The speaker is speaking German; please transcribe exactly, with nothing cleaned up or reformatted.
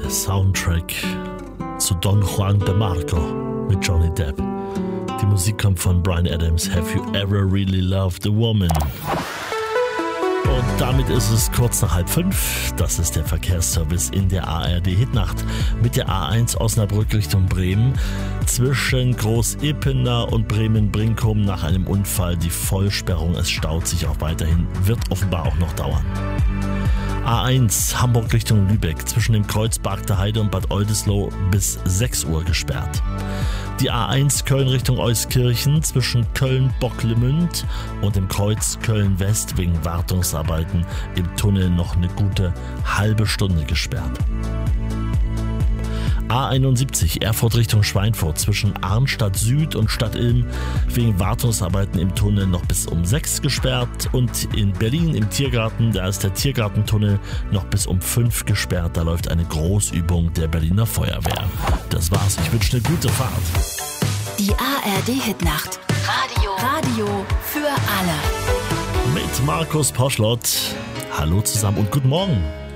der Soundtrack zu Don Juan de Marco mit Johnny Depp. Die Musik kommt von Bryan Adams, Have You Ever Really Loved a Woman? Und damit ist es kurz nach halb fünf. Das ist der Verkehrsservice in der A R D-Hitnacht mit der A eins Osnabrück Richtung Bremen. Zwischen Groß-Ippener und Bremen-Brinkum nach einem Unfall die Vollsperrung. Es staut sich auch weiterhin, wird offenbar auch noch dauern. A eins Hamburg Richtung Lübeck zwischen dem Kreuz Barkter Heide und Bad Oldesloe bis sechs Uhr gesperrt. Die A eins Köln Richtung Euskirchen zwischen Köln-Bocklemünd und dem Kreuz Köln-West wegen Wartungsarbeiten im Tunnel noch eine gute halbe Stunde gesperrt. A einundsiebzig Erfurt Richtung Schweinfurt zwischen Arnstadt Süd und Stadt Ilm wegen Wartungsarbeiten im Tunnel noch bis um sechs gesperrt und in Berlin im Tiergarten, da ist der Tiergartentunnel noch bis um fünf gesperrt, da läuft eine Großübung der Berliner Feuerwehr. Das war's, ich wünsche eine gute Fahrt. Die A R D-Hitnacht. Radio. Radio für alle. Mit Markus Poschlott. Hallo zusammen und guten Morgen.